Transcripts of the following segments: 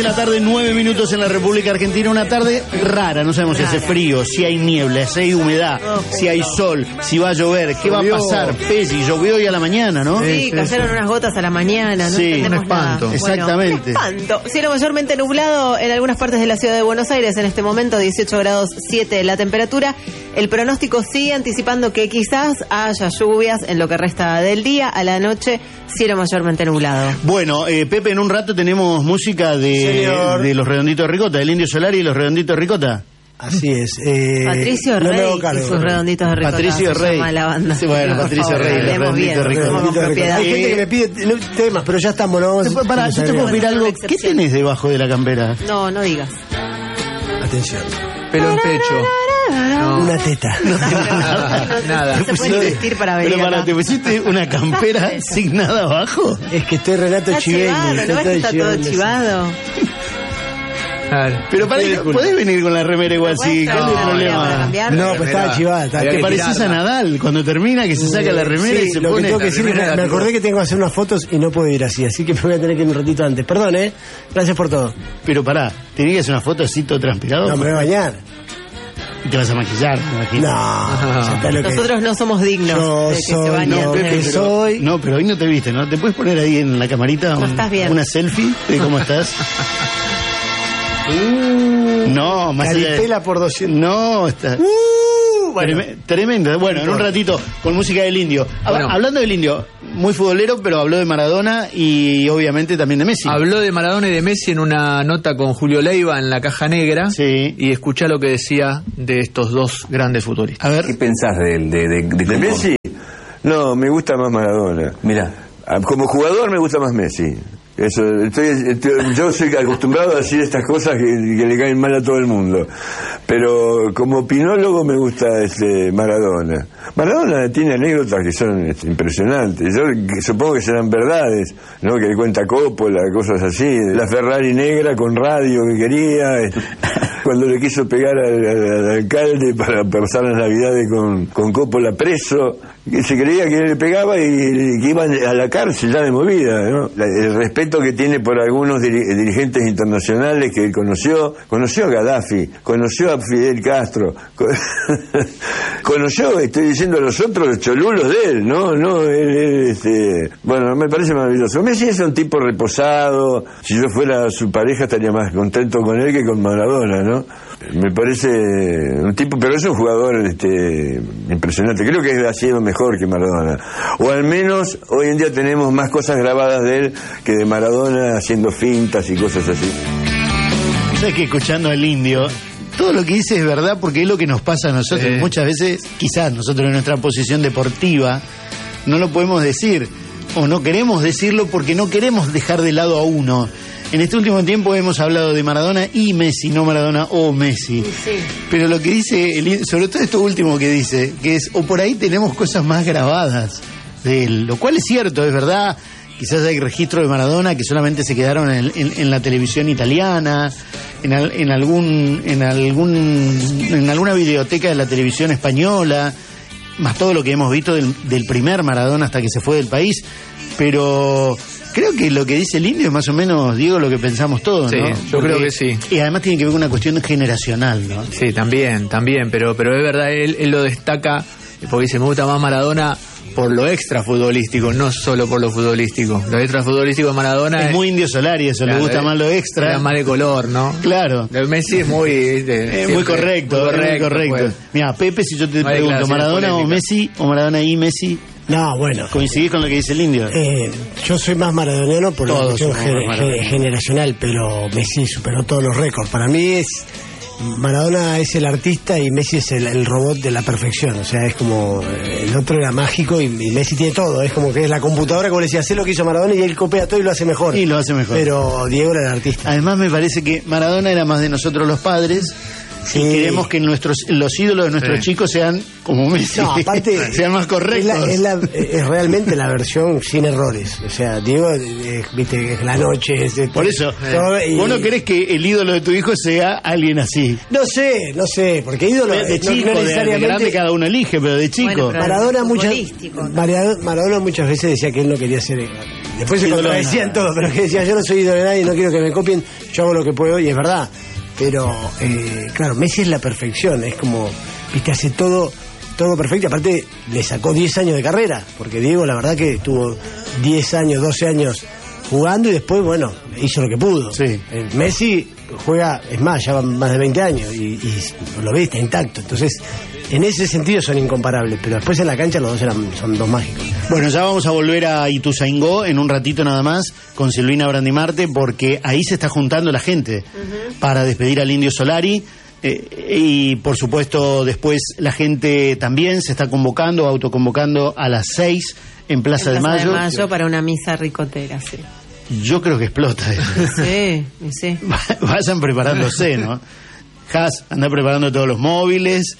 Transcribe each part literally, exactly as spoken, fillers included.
la tarde, nueve minutos en la República Argentina. Una tarde rara, no sabemos si hace frío, si hay niebla, si hay humedad, si hay sol, si va a llover, qué va a pasar. Pesi, llovió hoy a la mañana, ¿no? Sí, sí cayeron sí. unas gotas a la mañana, no sí, entendemos un espanto. Nada. Exactamente. Bueno, un espanto. Cielo mayormente nublado en algunas partes de la ciudad de Buenos Aires, en este momento dieciocho grados siete la temperatura. El pronóstico sigue anticipando que quizás haya lluvias en lo que resta del día. A la noche, cielo mayormente nublado. Bueno, eh, Pepe, en un rato tenemos música de, de los Redonditos de Ricota, del Indio Solari y los Redonditos de Ricota. Así es. Eh, Patricio no Rey y sus Redonditos de Ricota. Patricio Rey. La banda. Sí, bueno, no, Patricio favor, Rey, los Redonditos de Ricota. Hay gente que me pide temas, pero ya estamos. No vamos, para, yo te puedo pedir algo. ¿Qué tenés debajo de la campera? No, no digas. Atención. Pelo en pecho. No. Una teta. No, nada. nada. No se puede vestir para venir. Pero para, ¿te pusiste una campera sin nada abajo? Es que estoy Renato Chivendi. ¿No ves que está todo chivado? Claro. Pero para, ¿podés venir con la remera igual? Sí, ¿cuál es el problema? No, pues estaba chivada. Te pareces a Nadal cuando termina, que se saca la remera sí, y se lo pone. Que tengo que decir, me, me acordé que tengo que hacer unas fotos y no puedo ir así, así que me voy a tener que ir un ratito antes. Perdón, ¿eh? Gracias por todo. Pero pará, ¿tenés que hacer una foto así todo transpirado? No, me voy a bañar. Y te vas a maquillar, me imagino. No, no. Nosotros no somos dignos yo de que soy, se bañen. No, Pepe, pero, soy... no, pero hoy no te viste, ¿no? ¿Te puedes poner ahí en la camarita no un, estás bien. una selfie de cómo estás? Uh, no, más Calipela por doscientos. No, está. Uh, bueno. Tremendo. Bueno, en un ratito con música del Indio. Bueno. Hablando del Indio, muy futbolero, pero habló de Maradona y obviamente también de Messi. Habló de Maradona y de Messi en una nota con Julio Leiva en La Caja Negra. Sí. Y escuchá lo que decía de estos dos grandes futbolistas. A ver. ¿Qué pensás de, de, de, de, ¿De Messi? No, me gusta más Maradona. Mira, como jugador me gusta más Messi. Eso, estoy, estoy, yo soy acostumbrado a decir estas cosas que, que le caen mal a todo el mundo, pero como opinólogo me gusta este Maradona. Maradona tiene anécdotas que son este, impresionantes. Yo que, supongo que serán verdades, ¿no? Que le cuenta Coppola, cosas así. La Ferrari negra con radio que quería. Este, cuando le quiso pegar al, al, al alcalde para pasar las navidades con, con Coppola preso, que se creía que le pegaba y, y que iban a la cárcel ya de movida, ¿no? El respeto que tiene por algunos dirigentes internacionales que él conoció, conoció a Gaddafi, conoció a Fidel Castro, conoció, estoy diciendo, a los otros cholulos de él, ¿no? no él, él, este, bueno, me parece maravilloso. Messi es un tipo reposado, si yo fuera su pareja estaría más contento con él que con Maradona, ¿no? Me parece un tipo, pero es un jugador este, impresionante. Creo que ha sido mejor que Maradona. O al menos hoy en día tenemos más cosas grabadas de él que de Maradona haciendo fintas y cosas así. ¿Sabes que escuchando al Indio, todo lo que dice es verdad porque es lo que nos pasa a nosotros? Sí. Muchas veces, quizás nosotros en nuestra posición deportiva, no lo podemos decir. O no queremos decirlo porque no queremos dejar de lado a uno. En este último tiempo hemos hablado de Maradona y Messi, no Maradona o Messi. Sí. Pero lo que dice, el, sobre todo esto último que dice, que es, o por ahí tenemos cosas más grabadas de él, lo cual es cierto, es verdad. Quizás hay registros de Maradona que solamente se quedaron en, en, en la televisión italiana, en, al, en algún, en algún, en alguna videoteca de la televisión española, más todo lo que hemos visto del, del primer Maradona hasta que se fue del país, pero creo que lo que dice el Indio es más o menos, Diego, lo que pensamos todos, sí, ¿no? Yo Porque, creo que sí. Y además tiene que ver con una cuestión generacional, ¿no? Sí, también, también, pero, pero es verdad, él, él lo destaca, porque dice, me gusta más Maradona por lo extra futbolístico, no solo por lo futbolístico. Lo extra futbolístico de Maradona es, es muy Indio Solari, eso, claro, le gusta es, más lo extra. Es más de color, ¿no? Claro. El Messi es muy... De, es muy correcto, muy correcto. Muy correcto. Pues. Mira, Pepe, si yo te no pregunto, ¿Maradona o Messi? ¿O Maradona y Messi? No, bueno. ¿Coincidís con lo que dice el Indio? Eh, yo soy más maradoniano por la cuestión ge- generacional, pero Messi superó todos los récords. Para mí es... Maradona es el artista y Messi es el, el robot de la perfección. O sea, es como el otro era mágico y, y Messi tiene todo. Es como que es la computadora, como le decía, hace lo que hizo Maradona y él copia todo y lo hace mejor. Y lo hace mejor. Pero Diego era el artista. Además me parece que Maradona era más de nosotros los padres. Sí. Y queremos que nuestros los ídolos de nuestros sí. chicos sean como Messi, no, aparte, sean más correctos. Es, la, es, la, es realmente la versión sin errores. O sea, Diego, eh, viste, es la noche. Es, Por eso, eh, ¿vos no querés que el ídolo de tu hijo sea alguien así? No sé, no sé, porque ídolo de, de no, chico, no necesariamente... de grande cada uno elige, pero de chico. Bueno, pero Maradona, muchas, Maradona, Maradona muchas veces decía que él no quería ser... Después se contradecían todo, pero que decía, yo no soy ídolo de nadie, no quiero que me copien, yo hago lo que puedo y es verdad. Pero, eh, claro, Messi es la perfección, es como, viste, hace todo, todo perfecto. Aparte, le sacó diez años de carrera, porque Diego, la verdad que tuvo diez años, doce años jugando y después, bueno, hizo lo que pudo. Sí. Eh, Messi juega, es más, ya van más de veinte años y, y lo ve, está intacto. Entonces, en ese sentido son incomparables, pero después en la cancha los dos eran, son dos mágicos. Bueno, ya vamos a volver a Ituzaingó en un ratito nada más con Silvina Brandimarte, porque ahí se está juntando la gente uh-huh. para despedir al Indio Solari. Eh, y por supuesto después la gente también se está convocando, autoconvocando a las seis en Plaza, en Plaza de Mayo. de Mayo para una misa ricotera, sí. Yo creo que explota. Sí, sí. Vayan preparándose, ¿no? Has, anda preparando todos los móviles.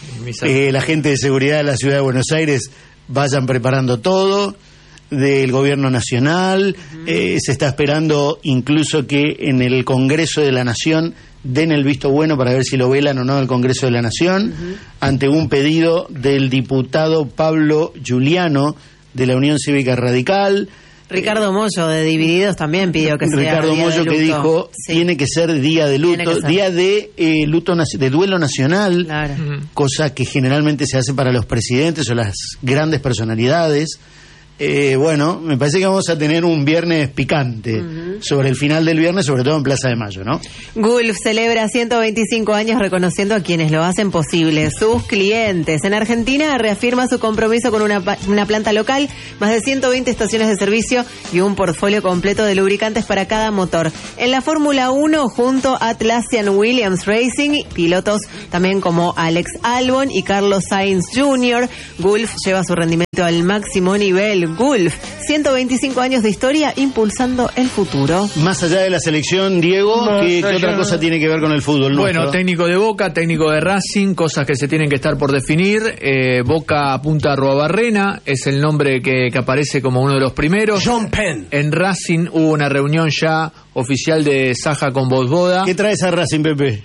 Eh, la gente de seguridad de la ciudad de Buenos Aires vayan preparando todo, del gobierno nacional. Uh-huh. Eh, se está esperando incluso que en el Congreso de la Nación den el visto bueno para ver si lo velan o no el Congreso de la Nación, uh-huh. ante un pedido del diputado Pablo Giuliano de la Unión Cívica Radical. Ricardo Mollo de Divididos también pidió que sea Ricardo día Mollo de que dijo sí. tiene que ser día de luto, día de eh, luto de duelo nacional, claro. cosa que generalmente se hace para los presidentes o las grandes personalidades. Eh, bueno, me parece que vamos a tener un viernes picante uh-huh. sobre el final del viernes, sobre todo en Plaza de Mayo, ¿no? Gulf celebra ciento veinticinco años reconociendo a quienes lo hacen posible, sus clientes. En Argentina reafirma su compromiso con una, una planta local, más de ciento veinte estaciones de servicio y un portfolio completo de lubricantes para cada motor. En la Fórmula uno, junto a Atlassian Williams Racing, pilotos también como Alex Albon y Carlos Sainz junior Gulf lleva su rendimiento al máximo nivel. Gulf, ciento veinticinco años de historia impulsando el futuro. Más allá de la selección, Diego, ¿qué, ¿qué otra cosa tiene que ver con el fútbol Bueno, nuestro? Técnico de Boca, técnico de Racing, cosas que se tienen que estar por definir. Eh, Boca apunta a Arruabarrena, es el nombre que, que aparece como uno de los primeros. John Penn. En Racing hubo una reunión ya oficial de Saja con Vosboda. ¿Qué traes a Racing, Pepe?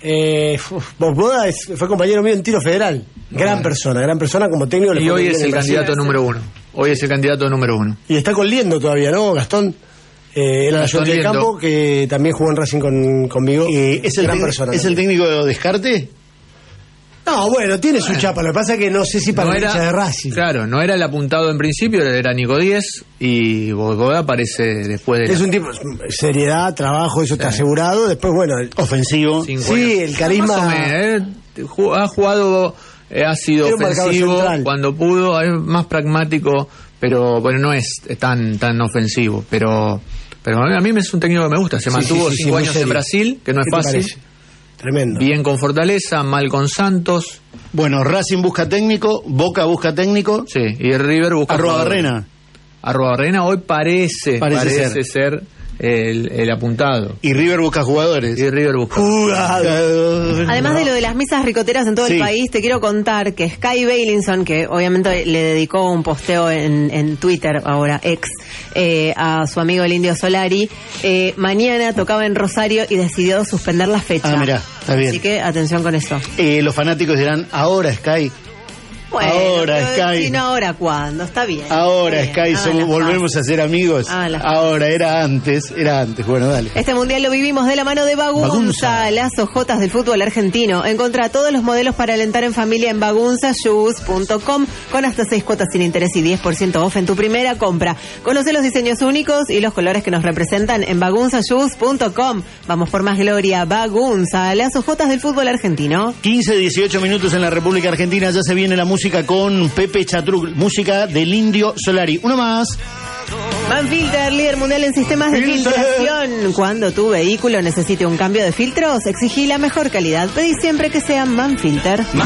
Eh, Vosboda es, fue compañero mío en tiro federal. Gran bueno. persona, gran persona como técnico. Y hoy es el candidato número uno. Hoy es el candidato número uno. Y está con Liendo todavía, ¿no, Gastón? Eh, era la ayudante de campo que también jugó en Racing con, conmigo. Eh, ¿Es, el, gran persona, ¿es el técnico de Descarte? No, bueno, tiene su chapa. Lo que pasa es que no sé si para no la era, hincha de Racing. Claro, no era el apuntado en principio, era Nico Díez y Vosboda aparece después de... Es la... un tipo, seriedad, trabajo, eso está sí. asegurado. Después, bueno... El, ofensivo. Sí, años. El carisma... Más o menos, eh, ha jugado, eh, ha sido ofensivo cuando pudo, es más pragmático... Pero bueno, no es tan tan ofensivo, pero pero a mí me es un técnico que me gusta. Se sí, mantuvo sí, sí, cinco sí, años en Brasil, que no es fácil. Tremendo. Bien con Fortaleza, mal con Santos. Bueno, Racing busca técnico, Boca busca técnico. Sí, y River busca... Arruabarrena. Arruabarrena hoy parece, parece, parece ser, ser el, el apuntado. Y River busca jugadores. Y River busca jugadores. Además de lo de las misas ricoteras en todo sí. el país, te quiero contar que Sky Bailinson, que obviamente le dedicó un posteo en, en Twitter, ahora ex, eh, a su amigo el Indio Solari, eh, mañana tocaba en Rosario y decidió suspender la fecha. Ah, mirá, está bien. Así que atención con eso. Eh, los fanáticos dirán, ahora Sky... Bueno, ahora Sky. Si no, ahora cuándo, está bien. Ahora está Sky, bien. somos, volvemos a ser amigos. Ah, ahora, era antes, era antes. Bueno, dale. Este mundial lo vivimos de la mano de Bagunza, Bagunza. Las ojotas del fútbol argentino. Encontrá todos los modelos para alentar en familia en bagunza shoes punto com con hasta seis cuotas sin interés y diez por ciento off en tu primera compra. Conoce los diseños únicos y los colores que nos representan en bagunza shoes punto com. Vamos por más gloria. Bagunza, las ojotas del fútbol argentino. quince, dieciocho minutos en la República Argentina. Ya se viene la música con Pepe Chatruc, música del Indio Solari. Uno más. Manfilter, líder mundial en sistemas de Filter. filtración. Cuando tu vehículo necesite un cambio de filtros, exigí la mejor calidad. Pedí siempre que sea Manfilter.